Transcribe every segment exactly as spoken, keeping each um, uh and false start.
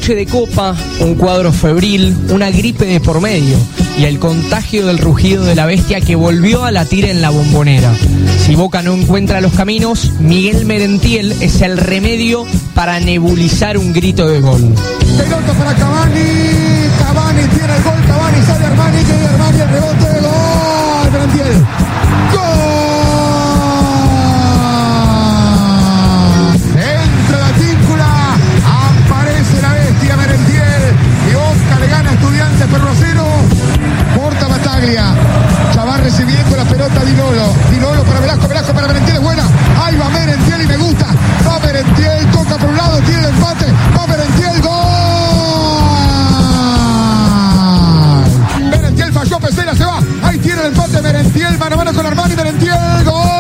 noche de Copa, un cuadro febril, una gripe de por medio y el contagio del rugido de la bestia que volvió a latir en la Bombonera. Si Boca no encuentra los caminos, Miguel Merentiel es el remedio para nebulizar un grito de gol. Pelota para Cavani, Cavani tiene el gol, Cavani sale Armani, que Armani el rebote, gol, Merentiel, gol. Entra la tíncula, aparece la bestia Merentiel y Boca le gana a Estudiantes por uno cero. Porta Bataglia, ya va recibiendo la pelota Di Lolo, Di Lolo para Velasco, Velasco para Merentiel, es buena, ahí va Merentiel y me gusta, va Merentiel, toca por un lado, tiene el empate, va Merentiel, gol. Merentiel falló, Pesela se va, ahí tiene el empate Merentiel, mano a mano con Armani, Merentiel, gol.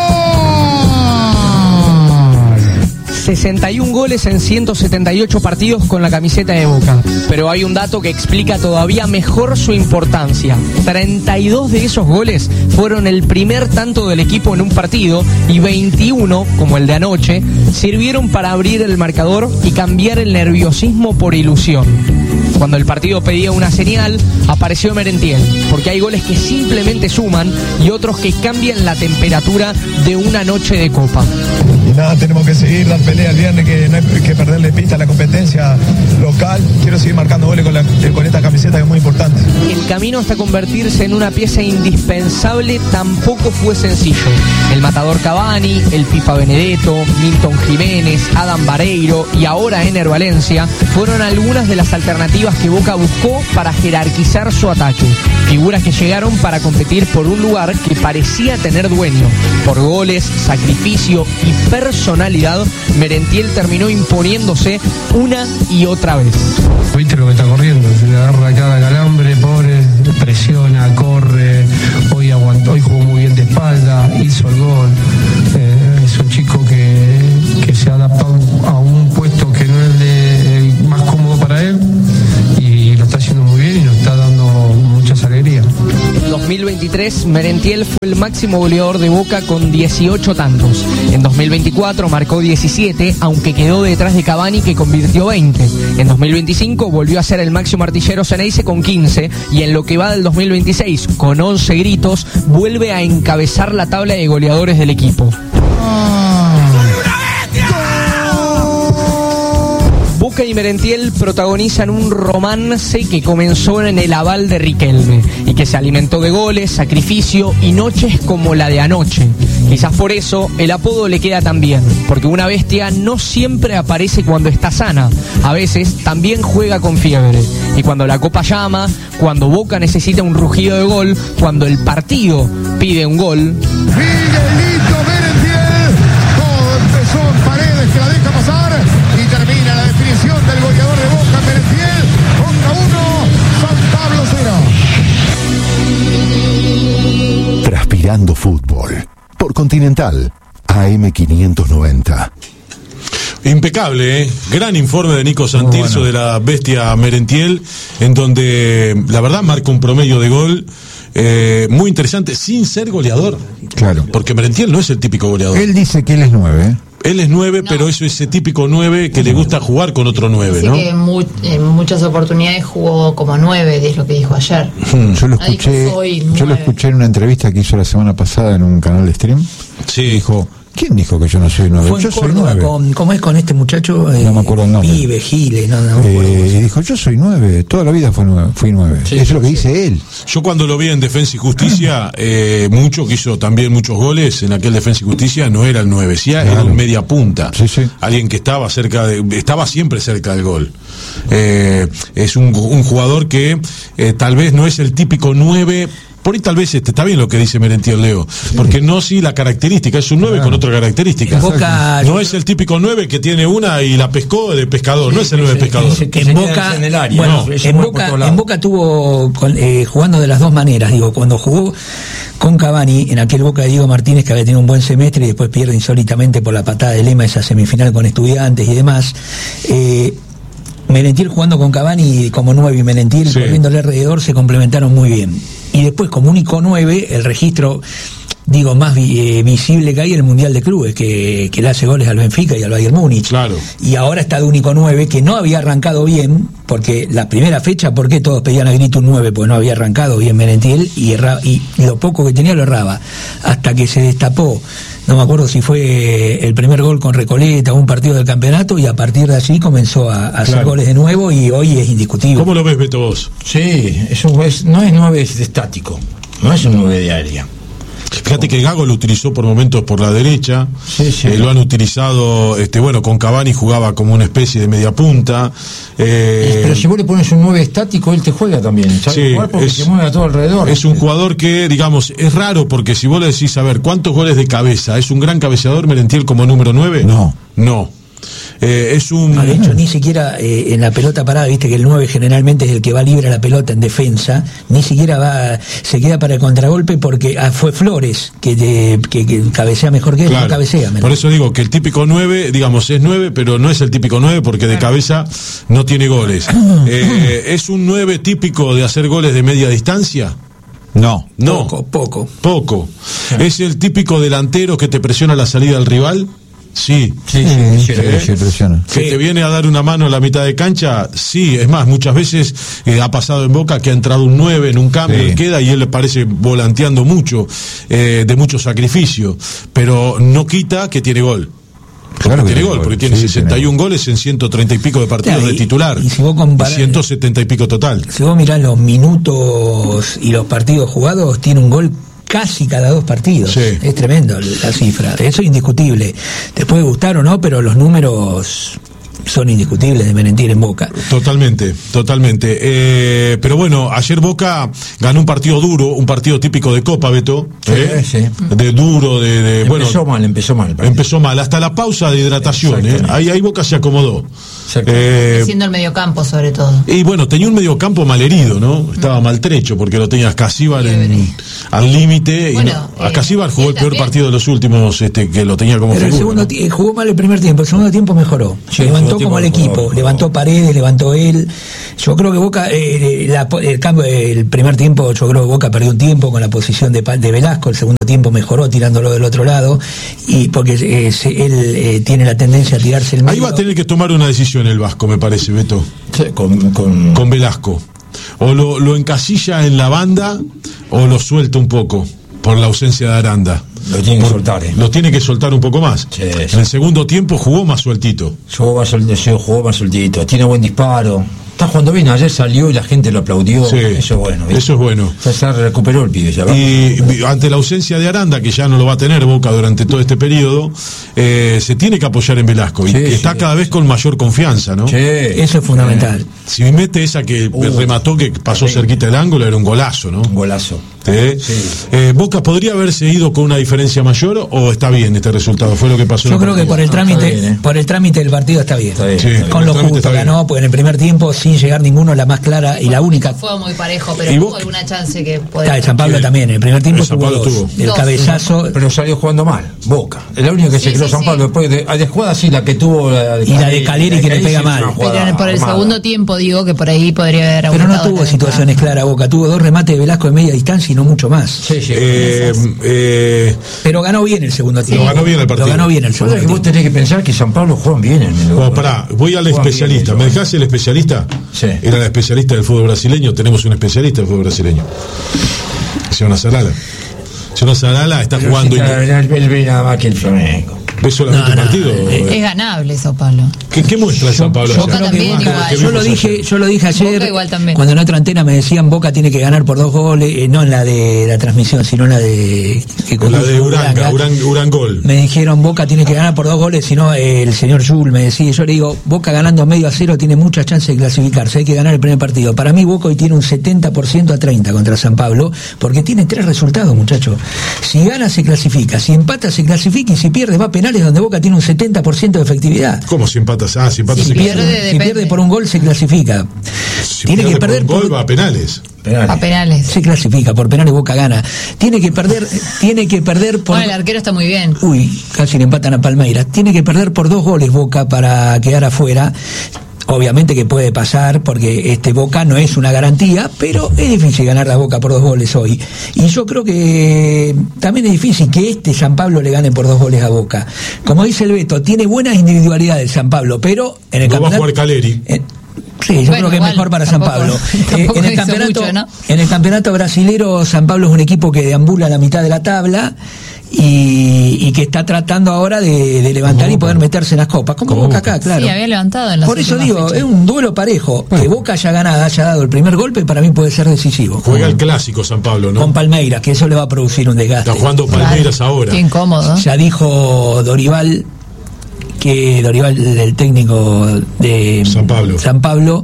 sesenta y un goles en ciento setenta y ocho partidos con la camiseta de Boca. Pero hay un dato que explica todavía mejor su importancia. treinta y dos de esos goles fueron el primer tanto del equipo en un partido y veintiuno, como el de anoche, sirvieron para abrir el marcador y cambiar el nerviosismo por ilusión. Cuando el partido pedía una señal, apareció Merentiel, porque hay goles que simplemente suman y otros que cambian la temperatura de una noche de Copa. Y nada, tenemos que seguir la pelea el viernes, que no hay que perderle pista a la competencia local. Quiero seguir marcando goles con, la, con esta camiseta que es muy importante. El camino hasta convertirse en una pieza indispensable tampoco fue sencillo. El matador Cavani, el Pipa Benedetto, Milton Jiménez, Adam Vareiro y ahora Ener Valencia fueron algunas de las alternativas que Boca buscó para jerarquizar su ataque. Figuras que llegaron para competir por un lugar que parecía tener dueño. Por goles, sacrificio y personalidad, Merentiel terminó imponiéndose una y otra vez. Viste lo que está corriendo, se le agarra cada calambre, pobre, presiona, corre, hoy aguantó, hoy jugó muy bien de espalda, hizo el gol. Eh, es un chico que, que se ha adaptado a un puesto que no es de, el más cómodo para él y lo está haciendo muy bien y nos está dando muchas alegrías. En dos mil veintitrés, Merentiel fue el máximo goleador de Boca con dieciocho tantos. En dos mil veinticuatro marcó diecisiete, aunque quedó detrás de Cavani, que convirtió veinte. En dos mil veinticinco volvió a ser el máximo artillero Ceneice con quince, y en lo que va del dos mil veintiséis, con once gritos, vuelve a encabezar la tabla de goleadores del equipo. Boca y Merentiel protagonizan un romance que comenzó en el aval de Riquelme y que se alimentó de goles, sacrificio y noches como la de anoche. Quizás por eso el apodo le queda tan bien, porque una bestia no siempre aparece cuando está sana, a veces también juega con fiebre. Y cuando la copa llama, cuando Boca necesita un rugido de gol, cuando el partido pide un gol... Miguelito Merentiel, todo empezó en Paredes, que la deja pasar y termina la definición del goleador de Boca, Merentiel, Boca uno, San Pablo cero. Transpirando Fútbol por Continental A M quinientos noventa. Impecable, ¿eh? Gran informe de Nico Santirso, bueno, de la bestia Merentiel, en donde la verdad marca un promedio de gol eh, muy interesante, sin ser goleador. Claro. Porque Merentiel no es el típico goleador. Él dice que él es nueve, ¿eh? Él es nueve, no, pero es ese típico nueve que le gusta jugar con otro nueve, ¿no? Que en, mu- en muchas oportunidades jugó como nueve, es lo que dijo ayer. Hmm. Yo lo escuché, yo lo escuché en una entrevista que hizo la semana pasada en un canal de stream. Sí. Dijo, ¿quién dijo que yo no soy nueve? Fue yo en soy Córdoba, nueve. Con, ¿cómo es con este muchacho? Eh, no me acuerdo el nombre. Pibe, Giles, no, no me acuerdo. Eh, y dijo, yo soy nueve, toda la vida fui nueve. Fui nueve. Sí, Eso es sí, lo que sí. dice él. Yo cuando lo vi en Defensa y Justicia, eh, mucho, que hizo también muchos goles en aquel Defensa y Justicia, no era el nueve, sí, claro, era un media punta. Sí, sí. Alguien que estaba cerca de, estaba siempre cerca del gol. Eh, es un, un jugador que eh, tal vez no es el típico nueve. Por ahí tal vez este, está bien lo que dice Merentiel, Leo, sí, porque no sí la característica, es un nueve, claro, con otra característica. Boca, no es el típico nueve que tiene una y la pescó de pescador, sí, no es el nueve de pescador. Que, que en Boca, en el área, bueno, no, en, Boca en Boca tuvo con, eh, jugando de las dos maneras, digo, cuando jugó con Cavani, en aquel Boca de Diego Martínez, que había tenido un buen semestre y después pierde insólitamente por la patada de Lema esa semifinal con Estudiantes y demás, eh, Merentiel jugando con Cavani como nueve y Merentiel sí, corriéndole alrededor, se complementaron muy bien. Y después como único nueve, el registro, digo, más vi, eh, visible que hay en el Mundial de Clubes, que, que le hace goles al Benfica y al Bayern Múnich. Claro. Y ahora está de único nueve, que no había arrancado bien, porque la primera fecha, ¿por qué todos pedían a grito un nueve? Porque no había arrancado bien Merentiel y, erra, y lo poco que tenía lo erraba, hasta que se destapó, no me acuerdo si fue el primer gol con Recoleta o un partido del campeonato, y a partir de allí comenzó a, a hacer Claro. goles de nuevo, y hoy es indiscutible. ¿Cómo lo ves, Beto, vos? Sí, eso es, no es nueve estático, no es un nueve de área. Fíjate que Gago lo utilizó por momentos por la derecha, Sí, sí. eh, lo han utilizado, este, bueno, con Cavani jugaba como una especie de media punta. eh, Pero si vos le pones un nueve estático, él te juega también, ¿sabes? Sí, Jugar porque es- se mueve a todo alrededor. Es un jugador que, digamos, es raro porque si vos le decís, a ver, ¿cuántos goles de cabeza? ¿Es un gran cabeceador Merentiel como número nueve? No. No. Eh, es un... No, de hecho, ni siquiera eh, en la pelota parada, viste que el nueve generalmente es el que va libre a la pelota en defensa, ni siquiera va, se queda para el contragolpe, porque ah, fue Flores que, de, que, que cabecea mejor que él, Claro. no cabecea. Por eso digo que el típico nueve, digamos, es nueve, pero no es el típico nueve porque de cabeza no tiene goles. Eh, ¿Es un nueve típico de hacer goles de media distancia? No. No. Poco, poco. Poco. ¿Es el típico delantero que te presiona la salida del rival? Sí. Sí, sí, Sí, sí, sí, ¿Eh? sí, presiona. ¿Que Sí. te viene a dar una mano en la mitad de cancha? Sí, es más, muchas veces eh, ha pasado en Boca que ha entrado un nueve en un cambio Sí. y queda y él le parece volanteando mucho, eh, de mucho sacrificio, pero no quita que tiene gol. Claro que tiene tiene gol, gol, porque tiene sí, sesenta y uno tiene. goles en ciento treinta y pico de partidos Claro, y- de titular. y si vos comparás- Y ciento setenta y pico total. Si vos mirás los minutos y los partidos jugados, tiene un gol casi cada dos partidos. Sí. Es tremendo la cifra, eso es indiscutible. Te puede gustar o no, pero los números son indiscutibles de Merentiel en Boca. Totalmente, totalmente. Eh, pero bueno, ayer Boca ganó un partido duro, un partido típico de Copa, Beto. Sí, ¿eh? sí. De duro, de... de bueno, Empezó mal, empezó mal. el partido. empezó mal, hasta la pausa de hidratación, ¿eh? Exactamente. ahí, ahí Boca se acomodó. Exactamente. Eh, Siendo el mediocampo, sobre todo. y bueno, tenía un mediocampo malherido, ¿no? Estaba maltrecho porque lo tenía Casíbar en, al límite. Bueno, y no, a eh, Casíbar jugó él el peor también. partido de los últimos, este, que lo tenía como Pero el figura, segundo ¿no? ti- jugó mal el primer tiempo, el segundo tiempo mejoró. Sí, levantó el segundo como el tiempo equipo, mejoró, mejoró. levantó Paredes, levantó él. Yo creo que Boca, eh, la- el cambio, el primer tiempo, yo creo que Boca perdió un tiempo con la posición de, Pa- de Velasco, el segundo tiempo mejoró tirándolo del otro lado, y porque eh, se- él eh, tiene la tendencia a tirarse el medio. Ahí va a tener que tomar una decisión el Vasco, me parece, Beto. Sí, con, con, Con Velasco. O lo, lo encasilla en la banda o lo suelta un poco por la ausencia de Aranda. Lo tiene que Por- soltar, eh. Lo tiene que soltar un poco más. Sí, sí. En el segundo tiempo jugó más sueltito. jugó más, sol- sí, jugó más soltito, tiene buen disparo. Está jugando bien, ayer salió y la gente lo aplaudió. Sí, Eso es bueno. ¿viste? eso es bueno. Ya se recuperó el pibe. Ya va. Y vi- ante la ausencia de Aranda, que ya no lo va a tener Boca durante todo este periodo, eh, se tiene que apoyar en Velasco. Y Sí, que está sí. cada vez con mayor confianza, ¿no? Che, Eso es fundamental. Si mete esa que Uh, remató, que pasó sí. cerquita del ángulo, era un golazo, ¿no? un golazo. ¿Eh? Sí. Eh, ¿Boca podría haberse ido con una diferencia mayor o está bien este resultado? Fue lo que pasó en Yo el creo que partido. por el No, trámite, está bien, ¿eh? por el trámite del partido está bien. Está bien, Sí. está bien. Con lo El trámite justo está bien. ganó, porque en el primer tiempo, sin llegar ninguno, la más clara y la única. Fue muy parejo, pero ¿Y tuvo vos? alguna chance que Está, podía. el San Pablo Sí. también, en el primer tiempo El San tuvo Pablo dos. tuvo. El Dos. cabezazo Pero salió jugando mal, Boca. Es la única que se Sí, quedó sí, San sí. Pablo. Después de, de jugada así, la que tuvo la de Y la de Caleri, que le pega sí, mal. es una jugada Pero por el armada. segundo tiempo digo que por ahí podría haber pero no aumentado tuvo la situaciones ventaja. claras Boca, tuvo dos remates de Velasco de media distancia y no mucho más. Sí, sí. Eh, eh, Pero ganó bien el segundo tiempo. ganó bien el partido. Lo ganó bien el Pasa segundo que vos tiempo. tenés que pensar que San Pablo juegan bien en el bueno, pará, voy al Juegan especialista. bien ¿Me ellos. dejás el especialista? Sí. Era el especialista del fútbol brasileño. Tenemos un especialista del fútbol brasileño. Jonas Salala. Jonas Salala está Pero jugando. si y- está- él él ve nada más que el Flamengo. ¿Ves solamente No, no, partido? eh, Es ganable Sao Paulo. ¿Qué, qué muestra San Pablo Yo ayer? Boca creo que también Boca- igual. ¿Qué yo lo vimos dije, ayer? yo lo dije ayer. Boca igual también. Cuando en otra antena me decían Boca tiene que ganar por dos goles, eh, no en la de la transmisión, sino en la de que La conduce de Uranga, Uranga. Uran- Urangol. Me dijeron Boca tiene que ganar por dos goles, si no eh, el señor Jules me decía, yo le digo, Boca ganando medio a cero tiene muchas chances de clasificarse, hay que ganar el primer partido. Para mí Boca hoy tiene un setenta por ciento a treinta contra San Pablo, porque tiene tres resultados, muchachos. Si gana se clasifica, si empata se clasifica y si pierde va a penales donde Boca tiene un setenta por ciento de efectividad. ¿Cómo si empatas? Ah, si empatas Si se pierde, clasifica. Si depende. pierde por un gol se clasifica. Si tiene pierde que perder por un gol por- va a penales. Penales. A penales. Se clasifica, por penales Boca gana. Tiene que perder, tiene que perder por. Bueno, el arquero está muy bien. Uy, casi le empatan a Palmeiras. Tiene que perder por dos goles Boca para quedar afuera. Obviamente que puede pasar porque este Boca no es una garantía, pero es difícil ganar la Boca por dos goles hoy. Y yo creo que también es difícil que este San Pablo le gane por dos goles a Boca. Como dice el Beto, tiene buenas individualidades San Pablo, pero en el No va a campeonato. jugar Caleri. Eh, Sí, yo Bueno, creo que igual, es mejor para tampoco- San Pablo. Eh, tampoco en, el hizo campeonato, mucho, ¿no? en el campeonato brasilero, San Pablo es un equipo que deambula a la mitad de la tabla y, y que está tratando ahora de, de levantar y poder meterse en las copas. Como Como Boca Boca. acá, claro. Sí, había levantado en las Por eso últimas digo, fechas. es un duelo parejo. Que Boca haya ganado, haya dado el primer golpe, para mí puede ser decisivo. Juega el clásico San Pablo, ¿no? Con Palmeiras, que eso le va a producir un desgaste. Está jugando Palmeiras Claro, ahora. qué incómodo. Ya dijo Dorival, que Dorival, el técnico de San Pablo. San Pablo,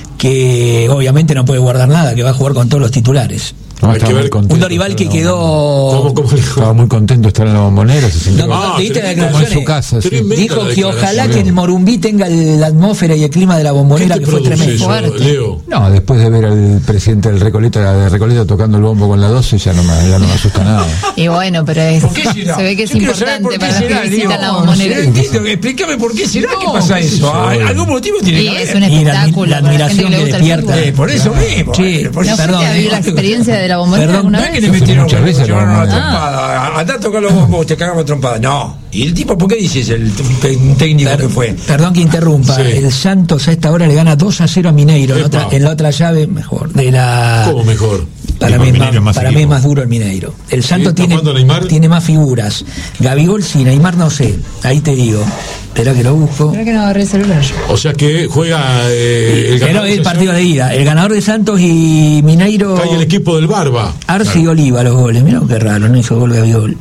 que obviamente no puede guardar nada, que va a jugar con todos los titulares. No, Hay estaba que muy ver- contento Un Dorival que estar en la quedó... ¿Cómo, cómo le dijo? Estaba muy contento de estar en la Bombonera, se sintió No, Ah, ¿viste tremendo. las como en su declaraciones? casa. sí. Tremendo. Dijo la que ojalá declaración. que el Morumbí tenga la atmósfera y el clima de la ¿Qué Bombonera, te que fue produce tremendo. eso, Fuerte. Leo? No, después de ver al presidente del Recoleta, de Recoleta tocando el bombo con la doce, ya no me, ya no me asusta nada. Y bueno, pero es, ¿Por qué será? se ve que es Yo quiero saber importante por qué para los será, que visitan digo, la no Bombonera. sé, entiendo, explícame por qué será que pasa qué sé eso. yo. Ay, algún motivo tiene Y que haber. es un Y la- espectáculo la para la gente admiración que le que gusta el despierta. fútbol. Eh, por eso mismo. Sí, eh, por ¿No eso- fuiste perdón, a vivir la eh, experiencia de la Bombonera perdón, alguna No es que vez? le Yo fui metieron, muchas veces a la llevaron una Bombonera. trompada. Andá a tocar los bombos, te cagamos trompada. No. ¿Y el tipo por qué dices el te- un técnico Per- que fue? Perdón que interrumpa. Sí. El Santos a esta hora le gana dos a cero a Mineiro. En, Epa. otra, en la otra llave, mejor. De la, ¿Cómo mejor? Para, Y mí, con es Mineiro más, más para mí es equipo. más duro el Mineiro. El Santos ¿Está tiene, jugando Neymar? tiene más figuras. Gabigol sí, Neymar no sé. Ahí te digo. Espera que lo busco. Creo que no agarré el celular yo. O sea que juega eh, el Pero ganador el de partido de ida. El ganador de Santos y Mineiro. Cae el equipo del Barba. Arce y Oliva los goles. Mirá qué raro, no hizo gol Gabigol.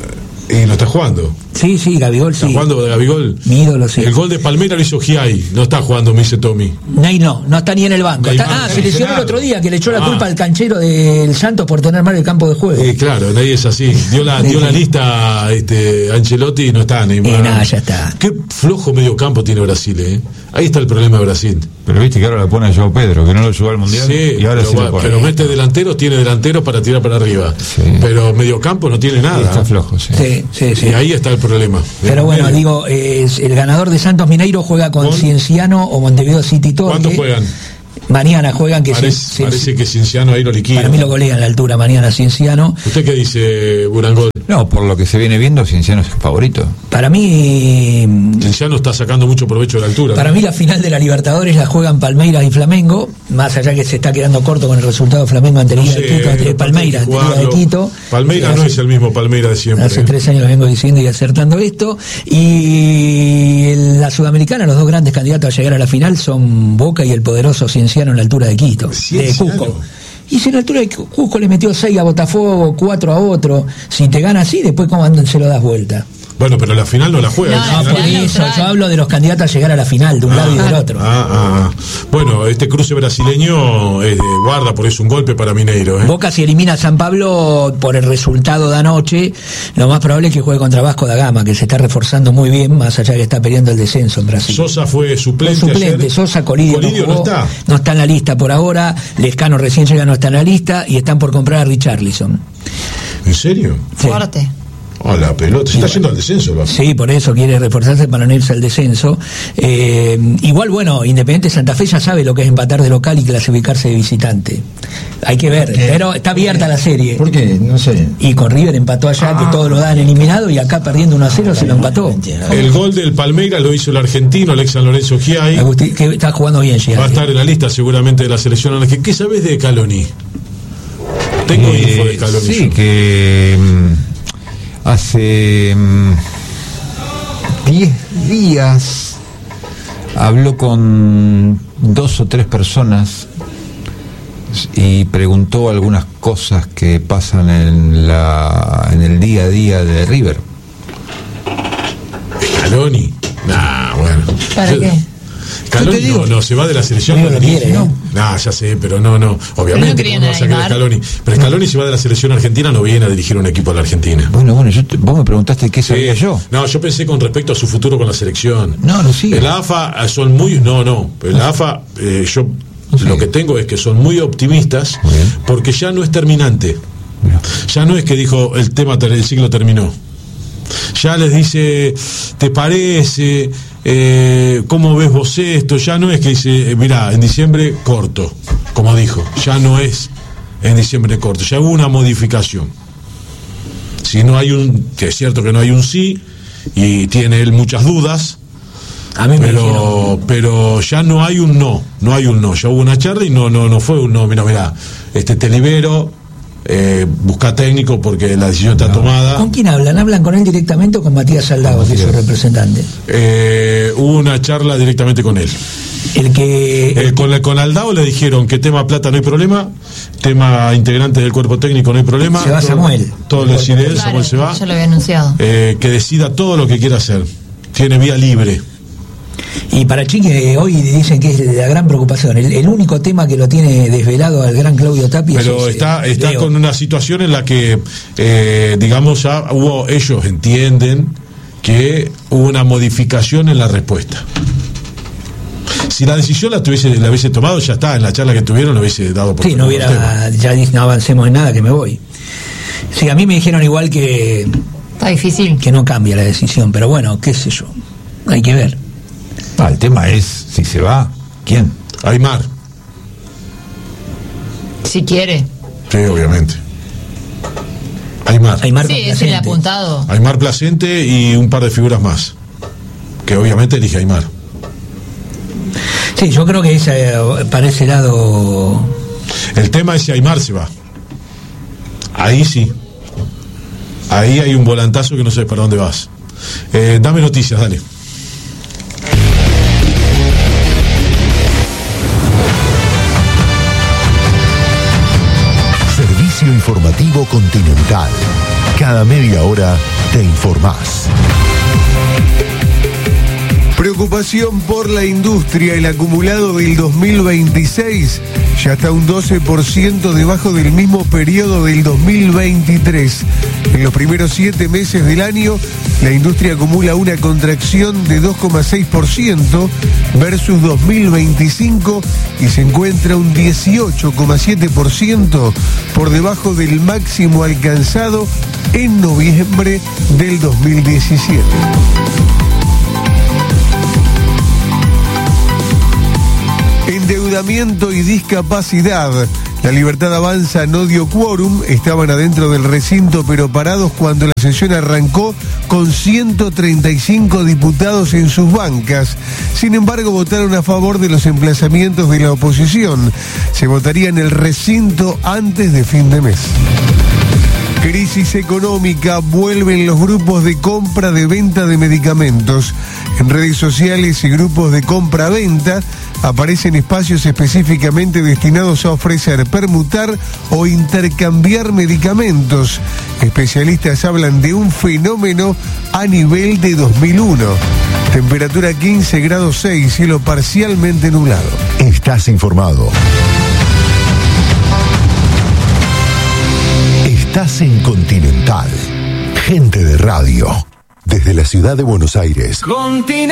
Y no está jugando. Sí, sí, Gabigol Está sí. jugando de Gabigol. Mi ídolo sí. El gol de Palmeiras lo hizo Giai. No está jugando, me dice Tommy. Ney no, no está ni en el banco. Está- Neymar, ah, se lesionó el lesionado. otro día, que le echó la Ah. culpa al canchero del Santos por tener mal el campo de juego. Eh, claro, nadie es así. Dio la, dio la lista este, Ancelotti y no está Neymar. Y nada, ya está. Qué flojo medio campo tiene Brasil, ¿eh? Ahí está el problema de Brasil. Pero viste que ahora lo pone a Joao Pedro, que no lo llevó al Mundial. Sí, y ahora pero, sí va- lo pone. pero mete delanteros, tiene delanteros para tirar para arriba. Sí. Pero medio campo no tiene Sí, nada. está flojo, sí. Sí, sí, sí. Y ahí está el problema. Pero bueno, Medio. digo, eh, es- el ganador de Santos Mineiro juega con ¿Con? Cienciano o Montevideo City Torque. ¿Cuándo juegan? Mañana juegan, que Parece, se- se- parece que Cienciano ahí lo liquida. para mí lo golean a la altura mañana Cienciano. ¿Usted qué dice, Burangol? No, por lo que se viene viendo, Cienciano es favorito. Para mí, Cienciano está sacando mucho provecho de la altura. para ¿no? mí la final de la Libertadores la juegan Palmeiras y Flamengo, más allá que se está quedando corto con el resultado Flamengo ante No Liga sé, de Quito, ante hay Palmeiras, que ante Liga de jugarlo. Quito. Palmeiras Eh, no hace- es el mismo Palmeiras de siempre. Hace ¿eh? tres años lo vengo diciendo y acertando esto. Y en la Sudamericana, los dos grandes candidatos a llegar a la final son Boca y el poderoso Cienciano en la altura de Quito, de Cienciano. Cusco. Y si en la altura de Cusco le metió seis a Botafogo, cuatro a otro, si te gana así, después cómo andan, se lo das vuelta. Bueno, pero la final no la juega. No, ¿eh? la No, por final eso, neutral. yo hablo de los candidatos a llegar a la final, de un lado y del otro. Ah, ah, ah. Bueno, este cruce brasileño es de guarda, por eso un golpe para Mineiro. ¿eh? Boca, si elimina a San Pablo por el resultado de anoche, lo más probable es que juegue contra Vasco da Gama, que se está reforzando muy bien, más allá que está peleando el descenso en Brasil. Sosa fue suplente. Fue suplente, ayer. Sosa, Colidio, Colidio no, no jugó, está. no está en la lista por ahora, Lescano recién llega, no está en la lista, y están por comprar a Richarlison. ¿En serio? Sí. Fuerte. Oh, la pelota. Se está yendo al descenso. ¿Va? Sí, por eso quiere reforzarse para no irse al descenso. Eh, igual, bueno, Independiente Santa Fe ya sabe lo que es empatar de local y clasificarse de visitante. Hay que ver, pero está abierta la serie. ¿Por qué? No sé. Y con River empató allá, que todos lo dan eliminado, y acá perdiendo uno a cero se lo empató. El gol del Palmeiras lo hizo el argentino Alex San Lorenzo Giai. Agustín, que está jugando bien, Va a Gianni. estar en la lista seguramente de la selección argentina. ¿Qué sabes de Caloni? Tengo Eh, info de Caloni. Sí, yo. que mm, hace mm, diez días habló con dos o tres personas y preguntó algunas cosas que pasan en la en el día a día de River. Caloni. Nah, bueno. ¿Para Yo- qué? Caloni Yo te digo- no, no, se va de la selección. River lo argentina. quiere, ¿no? Nah, ya sé, pero no, no. Pero no Obviamente, querían ¿cómo no va a sacar a a Neymar. Scaloni? Pero Scaloni se va de la selección argentina, no viene a dirigir un equipo de la Argentina. Bueno, bueno, yo te- vos me preguntaste qué Sí. sabía yo. No, yo pensé con respecto a su futuro con la selección. No, no sigue. En la A F A son muy. No, no. En la A F A, eh, yo sigue. lo que tengo es que son muy optimistas Muy bien. porque ya no es terminante. Mira. Ya no es que dijo el tema del ciclo terminó. Ya les dice, ¿te parece? Eh, ¿Cómo ves vos esto? Ya no es que dice, eh, mirá, en diciembre corto, como dijo. Ya no es en diciembre corto. Ya hubo una modificación. Si no hay un, que es cierto que no hay un sí, y tiene él muchas dudas, A mí me pero, dijeron... pero ya no hay un no, no hay un no. Ya hubo una charla y no, no, no fue un no. Mira, mira, este te libero, eh, busca técnico porque la decisión está tomada. ¿Con quién hablan? ¿Hablan con él directamente o con Matías Aldao, que es su representante? Eh, hubo una charla directamente con él. El que... Eh, con, la, con Aldao le dijeron que tema plata no hay problema, tema integrantes del cuerpo técnico no hay problema. Se va todo, Samuel. Todo lo decide él, Claro, Samuel se va. yo lo había anunciado. Eh, que decida todo lo que quiera hacer. Tiene vía libre. Y para Chique hoy dicen que es la gran preocupación. El, el único tema que lo tiene desvelado al gran Claudio Tapia. Pero es, está, eh, está Leo. con una situación en la que, eh, digamos, ya hubo, ellos entienden que hubo una modificación en la respuesta. Si la decisión la tuviese, la hubiese tomado, ya está, en la charla que tuvieron lo hubiese dado por Sí, no hubiera, ya dije, no avancemos en nada, que me voy. Sí, a mí me dijeron igual que... Está difícil. Que no cambia la decisión, pero bueno, qué sé yo. Hay que ver. Ah, el tema es, si se va, ¿quién? Aymar. Si quiere. Sí, obviamente. Aymar. Aymar Sí, es el apuntado. Aymar Placente y un par de figuras más. Que obviamente elige Aymar. Sí, yo creo que esa, para ese lado... El tema es si Aymar se va. Ahí sí. Ahí hay un volantazo que no sé para dónde vas. Eh, dame noticias, dale. Servicio informativo Continental. Cada media hora te informás. Preocupación por la industria. El acumulado del dos mil veintiséis ya está un doce por ciento debajo del mismo periodo del dos mil veintitrés. En los primeros siete meses del año, la industria acumula una contracción de dos coma seis por ciento versus dos mil veinticinco y se encuentra un dieciocho coma siete por ciento por debajo del máximo alcanzado en noviembre del dos mil diecisiete. Endeudamiento y discapacidad. La Libertad Avanza no dio quórum, estaban adentro del recinto pero parados cuando la sesión arrancó con ciento treinta y cinco diputados en sus bancas. Sin embargo, votaron a favor de los emplazamientos de la oposición. Se votaría en el recinto antes de fin de mes. Crisis económica, vuelven los grupos de compra de venta de medicamentos. En redes sociales y grupos de compra-venta aparecen espacios específicamente destinados a ofrecer, permutar o intercambiar medicamentos. Especialistas hablan de un fenómeno a nivel de dos mil uno. Temperatura quince grados seis, cielo parcialmente nublado. Estás informado. Estás en Continental. Gente de radio. Desde la ciudad de Buenos Aires. Continental.